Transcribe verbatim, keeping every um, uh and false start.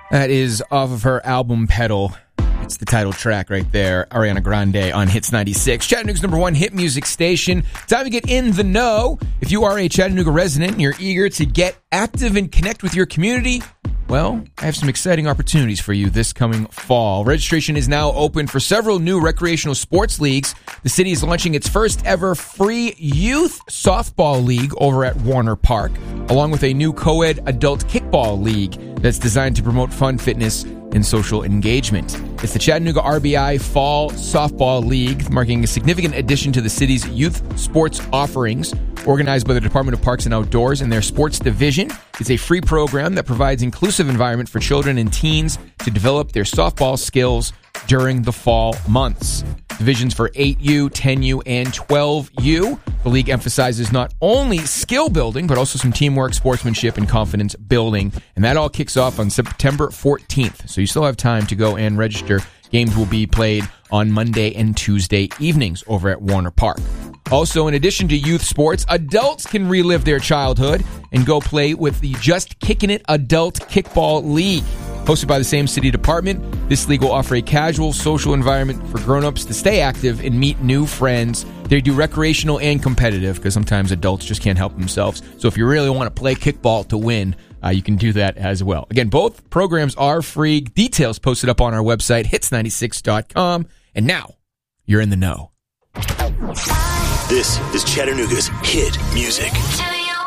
That is off of her album Pedal. It's the title track right there. Ariana Grande on Hits ninety-six. Chattanooga's number one hit music station. Time to get in the know. If you are a Chattanooga resident and you're eager to get active and connect with your community, well, I have some exciting opportunities for you this coming fall. Registration is now open for several new recreational sports leagues. The city is launching its first ever free youth softball league over at Warner Park, along with a new co-ed adult kickball league that's designed to promote fun, fitness, and social engagement. It's the Chattanooga R B I Fall Softball League, marking a significant addition to the city's youth sports offerings. Organized by the Department of Parks and Outdoors and their sports division, it's a free program that provides inclusive environment for children and teens to develop their softball skills during the fall months. Divisions for eight U, ten U, and twelve U. The league emphasizes not only skill building, but also some teamwork, sportsmanship, and confidence building. And that all kicks off on September fourteenth. So you still have time to go and register. Games will be played on Monday and Tuesday evenings over at Warner Park. Also, in addition to youth sports, adults can relive their childhood and go play with the Just Kickin' It Adult Kickball League. Hosted by the same city department, this league will offer a casual, social environment for grown-ups to stay active and meet new friends. They do recreational and competitive because sometimes adults just can't help themselves. So if you really want to play kickball to win, uh, you can do that as well. Again, both programs are free. Details posted up on our website, hits ninety-six dot com. And now, you're in the know. This is Chattanooga's hit music.